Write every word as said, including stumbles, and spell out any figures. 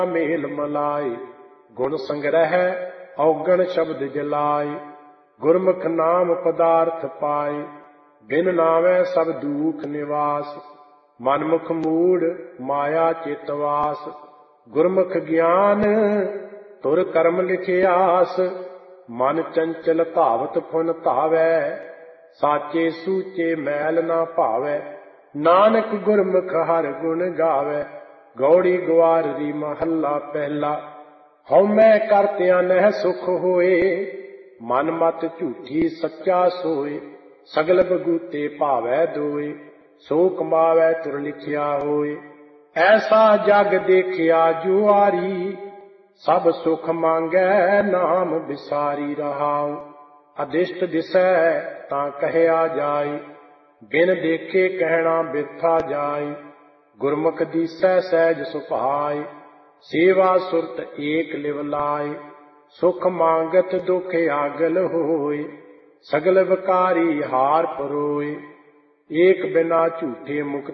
ਮੇਲ ਮਲਾਏ। ਗੁਣ ਸੰਗ੍ਰਹਿ ਔਗਣ ਸ਼ਬਦ ਜਲਾਏ। ਗੁਰਮੁਖ ਨਾਮ ਪਦਾਰਥ ਪਾਏ। ਬਿਨ ਨਾਵੈ ਸਭ ਦੂਖ ਨਿਵਾਸ। ਮਨਮੁਖ ਮੂੜ ਮਾਇਆ ਚਿਤਵਾਸ। ਗੁਰਮੁਖ ਗਿਆਨ ਤੁਰ ਕਰਮ ਲਿਖਿਆਸ। ਮਨ ਚੰਚਲ ਧਾਵਤ ਫੁਨ ਧਾਵੈ। ਸਾਚੇ ਸੂਚੇ ਮੈਲ ਨਾ ਭਾਵੈ। ਨਾਨਕ ਗੁਰਮੁਖ ਹਰਿ ਗੁਣ ਗਾਵੈ। ਗੌੜੀ ਗਵਾਰਰੀ ਮਹੱਲਾ ਪਹਿਲਾ। ਹਉਮੈ ਕਰਤਿਆਂ ਨਹਿ ਸੁਖ ਹੋਏ। ਮਨ ਮਤ ਝੂਠੀ ਸੱਚਾ ਸੋਏ। ਸਗਲ ਬਗੂਤੇ ਭਾਵੈ ਦੋਏ। ਸੋ ਕਮਾਵੈ ਤੁਰ ਲਿਖਿਆ ਹੋਏ। ਐਸਾ ਜਗ ਦੇਖਿਆ ਜੁਆਰੀ। ਸਭ ਸੁਖ ਮੰਗੈ ਨਾਮ ਵਿਸਾਰੀ ਰਹਾਉ। ਅਦਿਸ਼ਟ ਦਿਸੈ ਤਾਂ ਕਹਿਆ ਜਾਏ। ਬਿਨ ਦੇਖੇ ਕਹਿਣਾ ਬਿਰਥਾ ਜਾਏ। ਗੁਰਮੁਖ ਦੀਸੈ ਸਹਿਜ ਸੁਭਾਏ। ਸੇਵਾ ਸੁਰਤ ਏਕ ਲਿਵ ਲਾਏ। ਸੁਖ ਮੰਗਤ ਦੁਖ ਆਗਲ ਹੋਏ। ਸਗਲ ਵਿਕਾਰੀ ਹਾਰ ਪਰੋਏ। ਏਕ ਬਿਨਾ ਝੂਠੇ ਮੁਕਤ